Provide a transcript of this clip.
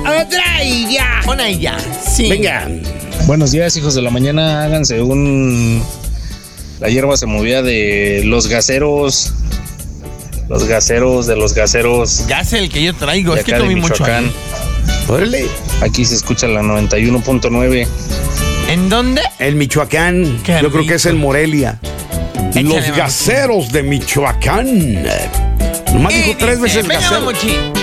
Otra y ya. Una y ya. Sí. Venga. Buenos días, hijos de la mañana. Háganse La hierba se movía de los gaseros. Los gaseros, de los gaseros. Ya sé el que yo traigo. De Es que acá de comí mucho Michoacán. ahí. Órale. Aquí se escucha la 91.9. ¿En dónde? El Michoacán. Qué Yo creo que rico. es en Morelia. Échale, Los Mamuchi. gaseros de Michoacán. Nomás dijo 3 veces Venga, gasero. Mamuchi.